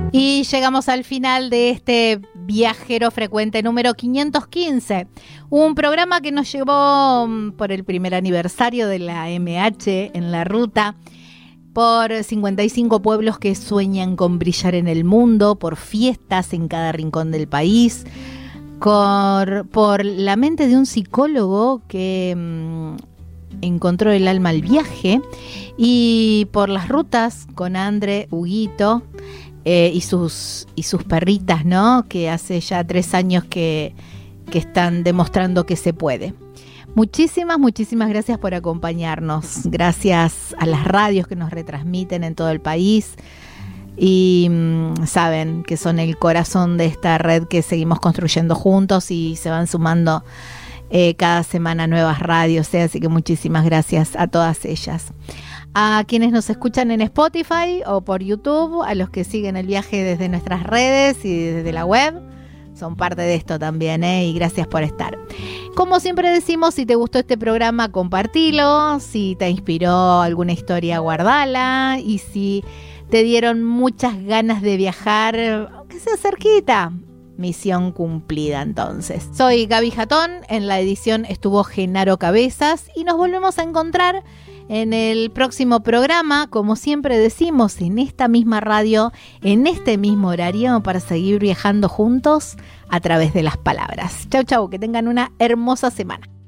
Y llegamos al final de este Viajero Frecuente número 515, un programa que nos llevó por el primer aniversario de la MH en la ruta, por 55 pueblos que sueñan con brillar en el mundo, por fiestas en cada rincón del país, por la mente de un psicólogo que encontró el alma al viaje, y por las rutas con Andre, Huguito, y sus perritas, ¿no? Que hace ya 3 años que están demostrando que se puede. Muchísimas gracias por acompañarnos. Gracias a las radios que nos retransmiten en todo el país. Y saben que son el corazón de esta red que seguimos construyendo juntos y se van sumando cada semana nuevas radios. Así que muchísimas gracias a todas ellas. A quienes nos escuchan en Spotify o por YouTube, a los que siguen el viaje desde nuestras redes y desde la web, son parte de esto también, y gracias por estar. Como siempre decimos, si te gustó este programa, compartilo. Si te inspiró alguna historia, guardala. Y si te dieron muchas ganas de viajar, aunque sea cerquita, misión cumplida entonces. Soy Gaby Jatón, en la edición estuvo Genaro Cabezas y nos volvemos a encontrar en el próximo programa, como siempre decimos, en esta misma radio, en este mismo horario, para seguir viajando juntos a través de las palabras. Chau, chau, que tengan una hermosa semana.